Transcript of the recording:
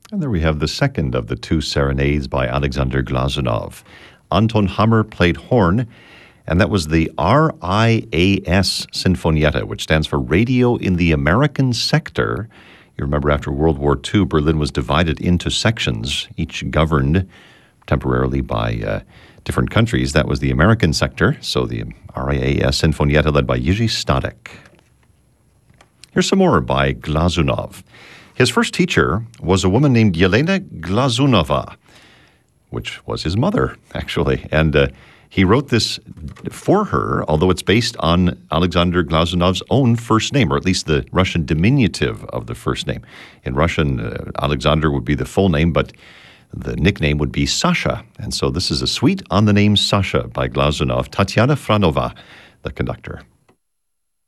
And there we have the second of the two serenades by Alexander Glazunov. Anton Hammer played horn, and that was the RIAS Sinfonietta, which stands for Radio in the American Sector. You remember after World War II, Berlin was divided into sections, each governed temporarily by different countries. That was the American sector, so the RIAS Sinfonietta led by Jiří Stanek. Here's some more by Glazunov. His first teacher was a woman named Yelena Glazunova, which was his mother, actually. And he wrote this for her, although it's based on Alexander Glazunov's own first name, or at least the Russian diminutive of the first name. In Russian, Alexander would be the full name, but the nickname would be Sasha. And so this is a suite on the name Sasha by Glazunov, Tatiana Franova, the conductor.